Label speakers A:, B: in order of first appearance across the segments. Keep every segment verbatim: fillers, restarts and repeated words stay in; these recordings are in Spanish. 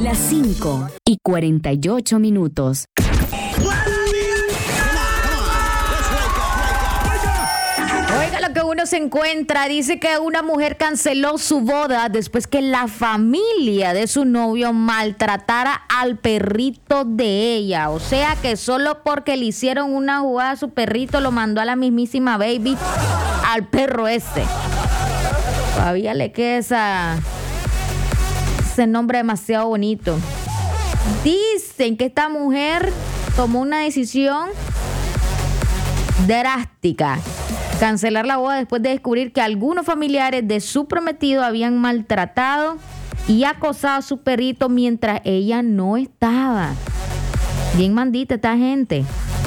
A: Las cinco y cuarenta y ocho minutos.
B: Oiga lo que uno se encuentra. Dice que una mujer canceló su boda después que la familia de su novio maltratara al perrito de ella. O sea que solo porque le hicieron una jugada a su perrito lo mandó a la mismísima baby al perro este. Todavía le queda esa, ese nombre demasiado bonito. Dicen que esta mujer tomó una decisión drástica: cancelar la boda después de descubrir que algunos familiares de su prometido habían maltratado y acosado a su perrito mientras ella no estaba. Bien mandita esta gente.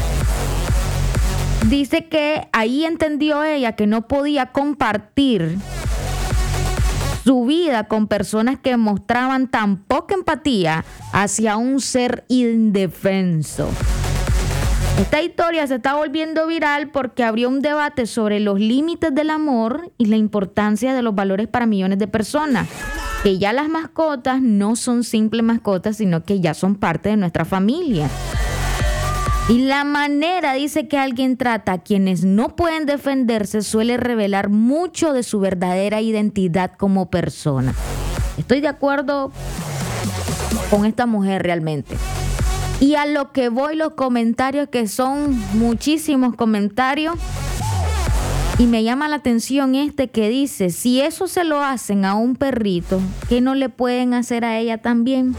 B: Dice que ahí entendió ella que no podía compartir su vida con personas que mostraban tan poca empatía hacia un ser indefenso. Esta historia se está volviendo viral porque abrió un debate sobre los límites del amor y la importancia de los valores para millones de personas. Que ya las mascotas no son simples mascotas, sino que ya son parte de nuestra familia. Y la manera, dice, que alguien trata a quienes no pueden defenderse suele revelar mucho de su verdadera identidad como persona. Estoy de acuerdo con esta mujer realmente. Y a lo que voy, los comentarios, que son muchísimos comentarios, y me llama la atención este que dice: si eso se lo hacen a un perrito, ¿qué no le pueden hacer a ella también?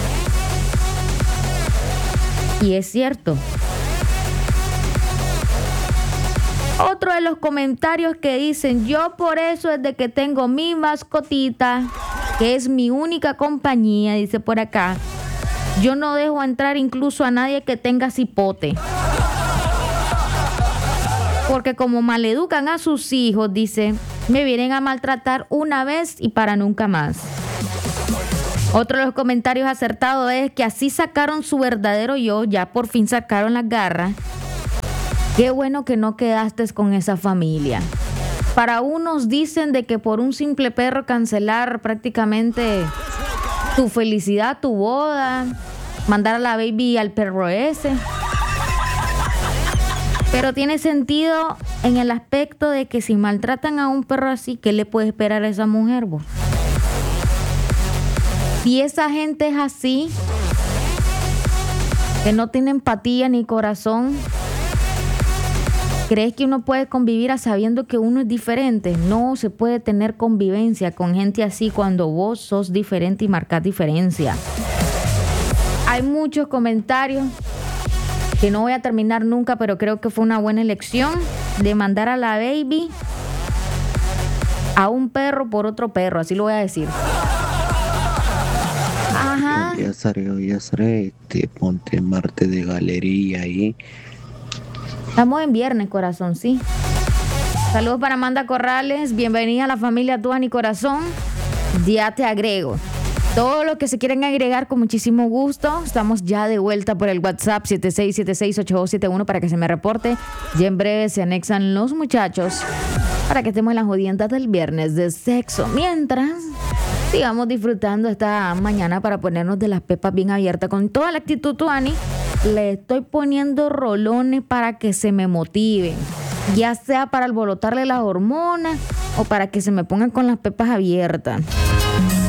B: Y es cierto. Otro de los comentarios que dicen: yo por eso desde que tengo mi mascotita, que es mi única compañía, dice por acá, yo no dejo entrar incluso a nadie que tenga cipote. Porque como maleducan a sus hijos, dice, me vienen a maltratar una vez y para nunca más. Otro de los comentarios acertados es que así sacaron su verdadero yo, ya por fin sacaron las garras. Qué bueno que no quedaste con esa familia. Para unos dicen de que por un simple perro cancelar prácticamente tu felicidad, tu boda, mandar a la baby al perro ese. Pero tiene sentido en el aspecto de que si maltratan a un perro así, ¿qué le puede esperar a esa mujer, vos? Si esa gente es así, que no tiene empatía ni corazón, ¿crees que uno puede convivir a sabiendo que uno es diferente? No se puede tener convivencia con gente así cuando vos sos diferente y marcás diferencia. Hay muchos comentarios que no voy a terminar nunca, pero creo que fue una buena elección de mandar a la baby a un perro por otro perro, así lo voy a decir. Ajá.
C: Ya sale, ya sale, te ponte Marte de galería ahí.
B: Estamos en viernes, corazón, sí. Saludos para Amanda Corrales. Bienvenida a la familia Tuani Corazón. Ya te agrego. Todos los que se quieren agregar, con muchísimo gusto. Estamos ya de vuelta por el WhatsApp siete seis siete seis ocho dos siete uno para que se me reporte. Ya en breve se anexan los muchachos para que estemos en las jodiendas del viernes de sexo. Mientras sigamos disfrutando esta mañana para ponernos de las pepas bien abiertas con toda la actitud Tuani. Le estoy poniendo rolones para que se me motiven, ya sea para alborotarle las hormonas o para que se me pongan con las pepas abiertas.